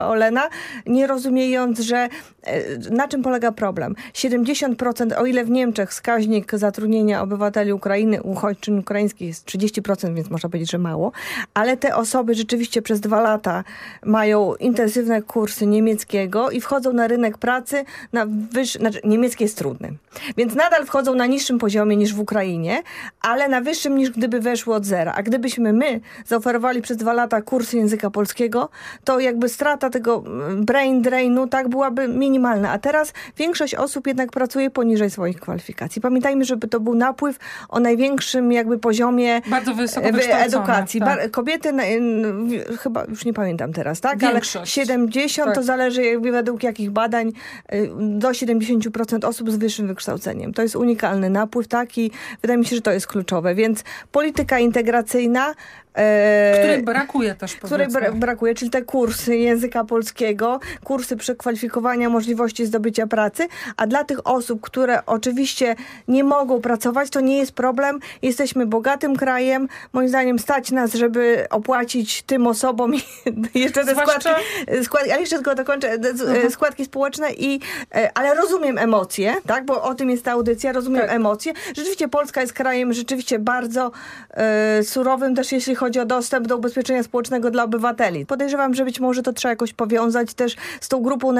Olena, nie rozumiejąc, że na czym polega problem. 70%, o ile w Niemczech wskaźnik zatrudnienia obywateli Ukrainy, uchodźczyń ukraińskich jest 30%, więc można powiedzieć, że mało, ale te osoby rzeczywiście przez 2 lata mają intensywne kursy niemieckiego i wchodzą na rynek pracy na niemiecki jest trudny. Więc nadal wchodzą na niższym poziomie niż w Ukrainie, ale na wyższym niż gdyby weszły od zera. A gdybyśmy my zaoferowali przez 2 lata kursy języka polskiego, to jakby strata tego brain drainu tak byłaby minimalna. A teraz większość osób jednak pracuje poniżej swoich kwalifikacji. Pamiętajmy, żeby to był napływ o największym jakby poziomie bardzo wysoko edukacji. Tak. Kobiety, chyba już nie pamiętam teraz, tak? Większość. Ale 70 tak. To zależy jakby według jakich badań, do 70% osób z wyższym wykształceniem. To jest unikalny napływ, tak? I wydaje mi się, że to jest kluczowe. Więc polityka integracyjna, której brakuje też, której brakuje, czyli te kursy języka polskiego, kursy przekwalifikowania, możliwości zdobycia pracy, a dla tych osób, które oczywiście nie mogą pracować, to nie jest problem. Jesteśmy bogatym krajem. Moim zdaniem stać nas, żeby opłacić tym osobom jeszcze te składki, ale jeszcze tylko dokończę, składki społeczne ale rozumiem emocje, tak, bo o tym jest ta audycja, rozumiem emocje. Rzeczywiście Polska jest krajem rzeczywiście bardzo surowym też, jeśli chodzi o dostęp do ubezpieczenia społecznego dla obywateli. Podejrzewam, że być może to trzeba jakoś powiązać też z tą grupą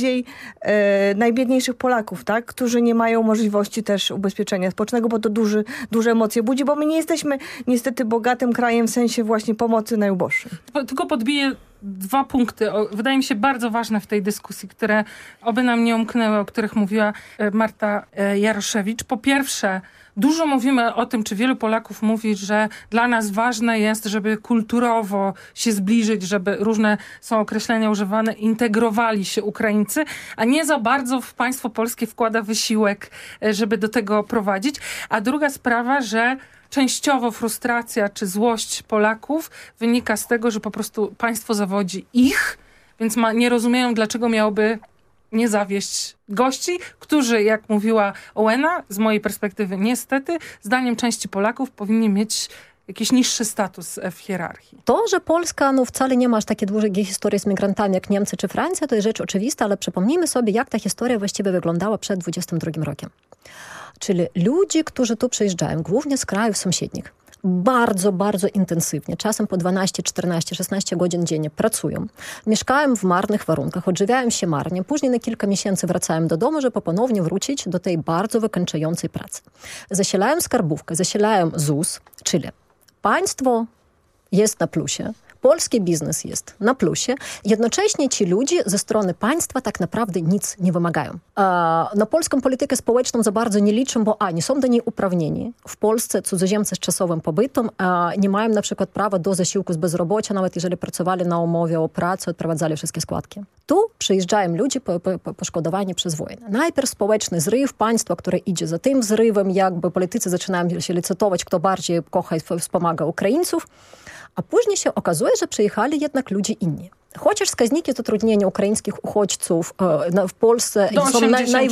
najbiedniejszych Polaków, tak? Którzy nie mają możliwości też ubezpieczenia społecznego, bo to duże emocje budzi, bo my nie jesteśmy niestety bogatym krajem w sensie właśnie pomocy najuboższym. Tylko podbiję 2 punkty, wydaje mi się bardzo ważne w tej dyskusji, które oby nam nie umknęły, o których mówiła Marta Jaroszewicz. Po pierwsze, dużo mówimy o tym, czy wielu Polaków mówi, że dla nas ważne jest, żeby kulturowo się zbliżyć, żeby różne są określenia używane, integrowali się Ukraińcy, a nie za bardzo w państwo polskie wkłada wysiłek, żeby do tego prowadzić. A druga sprawa, że częściowo frustracja czy złość Polaków wynika z tego, że po prostu państwo zawodzi ich, więc nie rozumieją, dlaczego miałoby nie zawieść gości, którzy, jak mówiła Ołena, z mojej perspektywy niestety, zdaniem części Polaków powinni mieć jakiś niższy status w hierarchii. To, że Polska wcale nie ma aż takie długie historie z migrantami jak Niemcy czy Francja, to jest rzecz oczywista, ale przypomnijmy sobie, jak ta historia właściwie wyglądała przed 22 rokiem. Czyli ludzie, którzy tu przyjeżdżają, głównie z krajów sąsiednich, bardzo, bardzo intensywnie, czasem po 12, 14, 16 godzin dziennie pracują, mieszkają w marnych warunkach, odżywiają się marnie, później na kilka miesięcy wracają do domu, żeby ponownie wrócić do tej bardzo wykańczającej pracy. Zasilają skarbówkę, zasilają ZUS, czyli państwo jest na plusie, polski biznes jest na plusie. Jednocześnie ci ludzie ze strony państwa tak naprawdę nic nie wymagają. Na polską politykę społeczną za bardzo nie liczą, bo nie są do niej uprawnieni. W Polsce cudzoziemcy z czasowym pobytem nie mają na przykład prawa do zasiłku z bezrobocia, nawet jeżeli pracowali na umowie o pracę, odprowadzali wszystkie składki. Tu przyjeżdżają ludzie poszkodowani przez wojnę. Najpierw społeczny zryw, państwo, które idzie za tym zrywem, jakby politycy zaczynają się licytować, kto bardziej kocha i wspomaga Ukraińców, a później się okazuje, że przyjechali jednak ludzie inni. Chociaż wskaźniki zatrudnienia ukraińskich uchodźców w Polsce są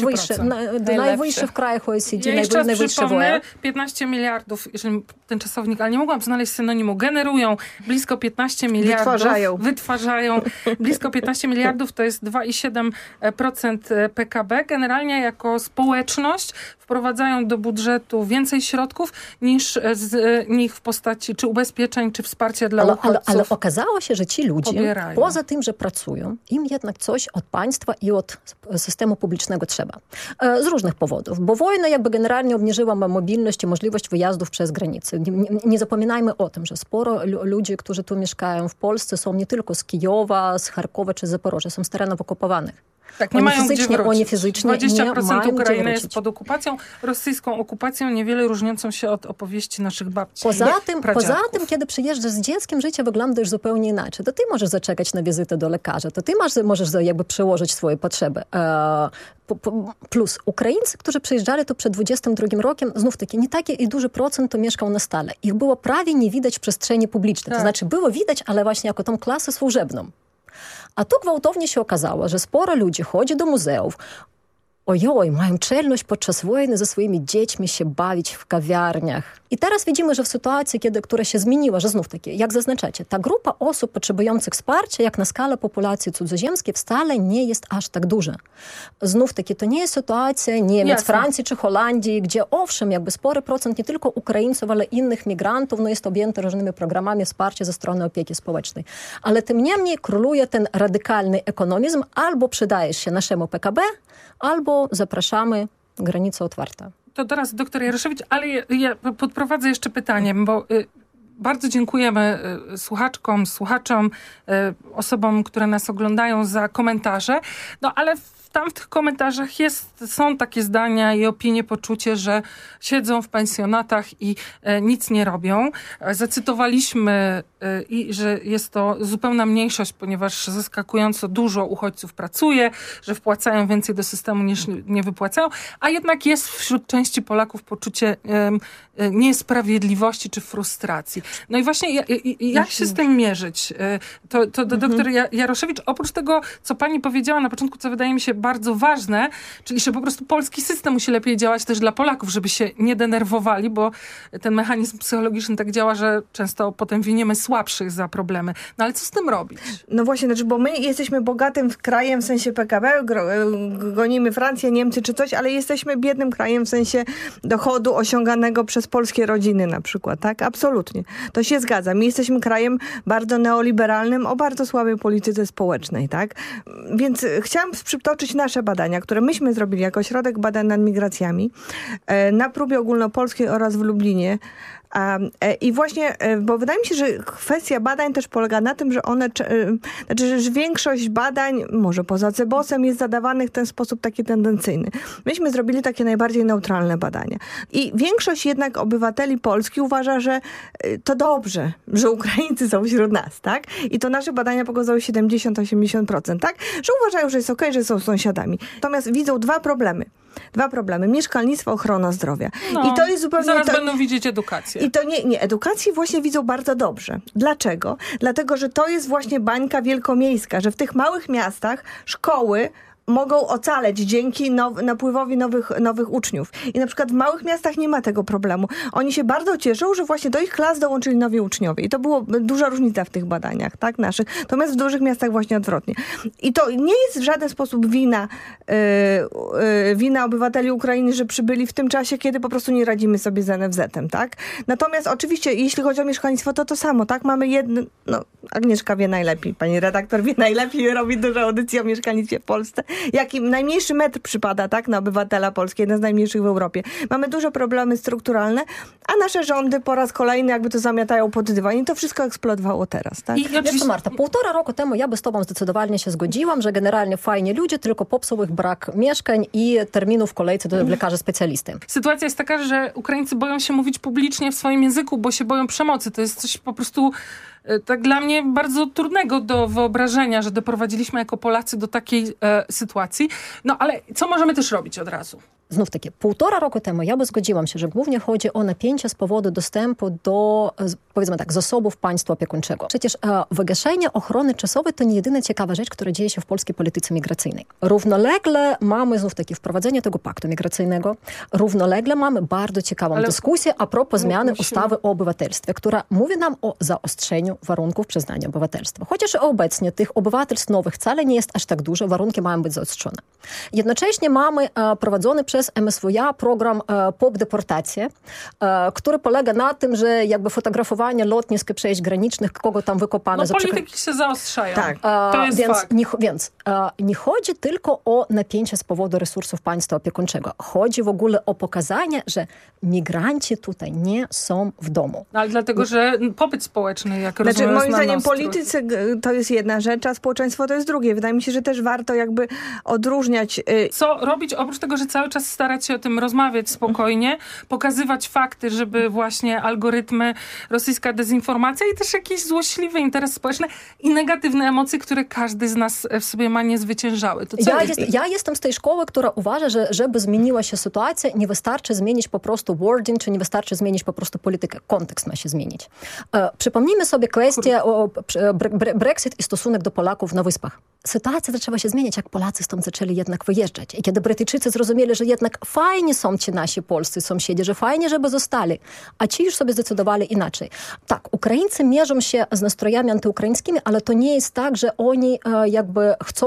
najwyższe w krajach OECD, najwyższe w UE. 15 miliardów, jeżeli ten czasownik, ale nie mogłam znaleźć synonimu, generują blisko 15 miliardów. Wytwarzają blisko 15 miliardów, to jest 2,7% PKB. Generalnie jako społeczność wprowadzają do budżetu więcej środków niż z nich w postaci czy ubezpieczeń, czy wsparcia dla uchodźców. Ale okazało się, że ci ludzie poza tym, że pracują, im jednak coś od państwa i od systemu publicznego trzeba. Z różnych powodów. Bo wojna jakby generalnie obniżyła mobilność i możliwość wyjazdów przez granicę. Nie zapominajmy o tym, że sporo ludzi, którzy tu mieszkają w Polsce, są nie tylko z Kijowa, z Charkowa czy z Zaporoża, są z terenów okupowanych. Tak, nie mają gdzie wrócić. Oni fizycznie 20% Ukrainy jest pod okupacją, rosyjską okupacją, niewiele różniącą się od opowieści naszych babci. Poza tym, kiedy przyjeżdżasz z dzieckiem, życie wygląda już zupełnie inaczej. To ty możesz zaczekać na wizytę do lekarza, to ty możesz jakby przełożyć swoje potrzeby. Plus Ukraińcy, którzy przyjeżdżali tu przed 22 rokiem, znów taki nie taki i duży procent to mieszkał na stale. Ich było prawie nie widać w przestrzeni publicznej. Tak. To znaczy było widać, ale właśnie jako tą klasę służebną. A tu gwałtownie się okazało, że sporo ludzi chodzi do muzeów, ojoj, mają czelność podczas wojny ze swoimi dziećmi się bawić w kawiarniach. I teraz widzimy, że w sytuacji, która się zmieniła, że znów taки, jak zaznaczacie, ta grupa osób potrzebujących wsparcia, jak na skalę populacji cudzoziemskiej, wcale nie jest aż tak duża. Znów таки, to nie jest sytuacja Niemiec, Francji czy Holandii, gdzie owszem, jakby spory procent nie tylko Ukraińców, ale innych migrantów, no jest objęty różnymi programami wsparcia ze strony opieki społecznej. Ale tym niemniej króluje ten radykalny ekonomizm, albo przydajesz się naszemu PKB, albo zapraszamy, granica otwarta. To teraz doktor Jaroszewicz, ale ja podprowadzę jeszcze pytaniem, bo bardzo dziękujemy słuchaczkom, słuchaczom, osobom, które nas oglądają za komentarze, no ale tam w tych komentarzach są takie zdania i opinie, poczucie, że siedzą w pensjonatach i nic nie robią. Zacytowaliśmy, że jest to zupełna mniejszość, ponieważ zaskakująco dużo uchodźców pracuje, że wpłacają więcej do systemu niż nie wypłacają, a jednak jest wśród części Polaków poczucie niesprawiedliwości czy frustracji. No i właśnie jak się z tym mierzyć? To doktor Jaroszewicz, oprócz tego, co pani powiedziała na początku, co wydaje mi się bardzo ważne, czyli że po prostu polski system musi lepiej działać też dla Polaków, żeby się nie denerwowali, bo ten mechanizm psychologiczny tak działa, że często potem winiemy słabszych za problemy. No ale co z tym robić? No właśnie, znaczy, bo my jesteśmy bogatym krajem w sensie PKB, gonimy Francję, Niemcy czy coś, ale jesteśmy biednym krajem w sensie dochodu osiąganego przez polskie rodziny na przykład, tak? Absolutnie. To się zgadza. My jesteśmy krajem bardzo neoliberalnym, o bardzo słabej polityce społecznej, tak? Więc chciałam przytoczyć nasze badania, które myśmy zrobili jako Ośrodek Badań nad Migracjami na próbie ogólnopolskiej oraz w Lublinie. I właśnie, bo wydaje mi się, że kwestia badań też polega na tym, że że większość badań, może poza CBOS-em, jest zadawanych w ten sposób taki tendencyjny. Myśmy zrobili takie najbardziej neutralne badania. I większość jednak obywateli Polski uważa, że to dobrze, że Ukraińcy są wśród nas, tak? I to nasze badania pokazały 70-80%, tak? Że uważają, że jest okej, że są sąsiadami. Natomiast widzą dwa problemy. Mieszkalnictwo, ochrona zdrowia. No, i to jest zupełnie... Zaraz będą widzieć edukację. I to nie, edukacji właśnie widzą bardzo dobrze. Dlaczego? Dlatego, że to jest właśnie bańka wielkomiejska, że w tych małych miastach szkoły mogą ocaleć dzięki napływowi nowych uczniów. I na przykład w małych miastach nie ma tego problemu. Oni się bardzo cieszą, że właśnie do ich klas dołączyli nowi uczniowie. I to była duża różnica w tych badaniach, tak, naszych. Natomiast w dużych miastach właśnie odwrotnie. I to nie jest w żaden sposób wina obywateli Ukrainy, że przybyli w tym czasie, kiedy po prostu nie radzimy sobie z NFZ-em, tak? Natomiast oczywiście, jeśli chodzi o mieszkalnictwo, to samo, tak? Mamy Agnieszka wie najlepiej, pani redaktor wie najlepiej, robi dużo audycji o mieszkalnictwie w Polsce. Jakim najmniejszy metr przypada, tak, na obywatela Polski, jeden z najmniejszych w Europie. Mamy dużo problemy strukturalne, a nasze rządy po raz kolejny jakby to zamiatają pod dywan i to wszystko eksplodowało teraz, tak? Wiesz co, Marta, 1,5 roku temu ja by z tobą zdecydowanie się zgodziłam, że generalnie fajni ludzie, tylko popsuł ich brak mieszkań i terminów w kolejce do lekarza specjalisty. Sytuacja jest taka, że Ukraińcy boją się mówić publicznie w swoim języku, bo się boją przemocy. To jest coś po prostu tak dla mnie bardzo trudnego do wyobrażenia, że doprowadziliśmy jako Polacy do takiej sytuacji. No ale co możemy też robić od razu? Znów таки, 1,5 roku temu ja by zgodziłam się, że głównie chodzi o napięcie z powodu dostępu do, powiedzmy tak, zasobów państwa opiekuńczego. Przecież wygaszenie ochrony czasowej to nie jedyna ciekawa rzecz, która dzieje się w polskiej polityce migracyjnej. Równolegle mamy znów takie wprowadzenie tego paktu migracyjnego. Równolegle mamy bardzo ciekawą dyskusję a propos zmiany ustawy o obywatelstwie, która mówi nam o zaostrzeniu warunków przyznania obywatelstwa. Chociaż obecnie tych obywatelstw nowych wcale nie jest aż tak dużo, warunki mają być zaostrzone. Jednocześnie mamy prowadzony przez MSWiA program POP Deportacje, który polega na tym, że jakby fotografowanie lotnisk i przejść granicznych, kogo tam wykopano. No polityki się zaostrzają. Tak. To jest fakt. Więc nie chodzi tylko o napięcie z powodu resursów państwa opiekuńczego. Chodzi w ogóle o pokazanie, że migranci tutaj nie są w domu. No, ale dlatego, że popyt społeczny, jak rozumiem, moim zdaniem politycy to jest jedna rzecz, a społeczeństwo to jest drugie. Wydaje mi się, że też warto jakby odróżniać. Co robić oprócz tego, że cały czas teraz starać się o tym rozmawiać spokojnie, pokazywać fakty, żeby właśnie algorytmy, rosyjska dezinformacja i też jakiś złośliwy interes społeczny i negatywne emocje, które każdy z nas w sobie ma, nie zwyciężały. To co Ja jestem z tej szkoły, która uważa, że żeby zmieniła się sytuacja, nie wystarczy zmienić po prostu wording, czy nie wystarczy zmienić po prostu politykę. Kontekst ma się zmienić. Przypomnijmy sobie kwestię Brexit i stosunek do Polaków na Wyspach. Sytuacja zaczęła się zmieniać, jak Polacy stąd zaczęli jednak wyjeżdżać. I kiedy Brytyjczycy zrozumieli, że jednak fajnie są ci nasi polscy sąsiedzi, że fajnie, żeby zostali, a ci już sobie zdecydowali inaczej. Tak, Ukraińcy mierzą się z nastrojami antyukraińskimi, ale to nie jest tak, że oni jakby chcą